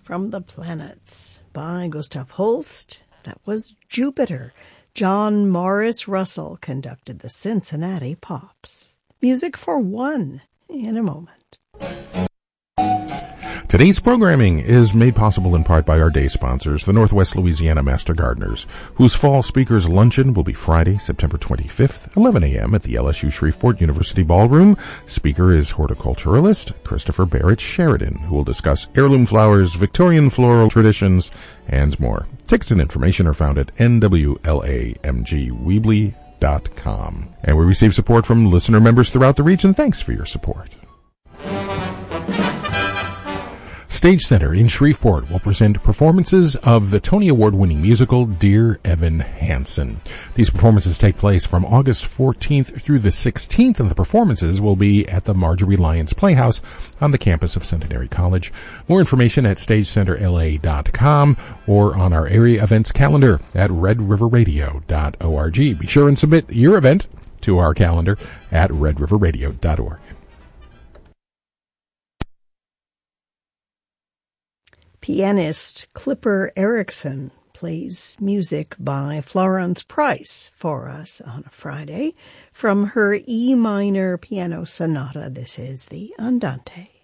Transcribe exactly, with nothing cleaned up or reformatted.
from the Planets by Gustav Holst. That was Jupiter. John Morris Russell conducted the Cincinnati Pops. Music for one in a moment. Today's programming is made possible in part by our day sponsors, the Northwest Louisiana Master Gardeners, whose Fall Speakers Luncheon will be Friday, September twenty-fifth, eleven a.m. at the L S U Shreveport University Ballroom. Speaker is horticulturalist Christopher Barrett Sheridan, who will discuss heirloom flowers, Victorian floral traditions, and more. Tickets and information are found at N W L A M G Weebly dot com. And we receive support from listener members throughout the region. Thanks for your support. Stage Center in Shreveport will present performances of the Tony Award-winning musical Dear Evan Hansen. These performances take place from August fourteenth through the sixteenth, and the performances will be at the Marjorie Lyons Playhouse on the campus of Centenary College. More information at stage center L A dot com or on our area events calendar at red river radio dot org. Be sure and submit your event to our calendar at red river radio dot org. Pianist Clipper Erickson plays music by Florence Price for us on a Friday from her E minor piano sonata. This is the Andante.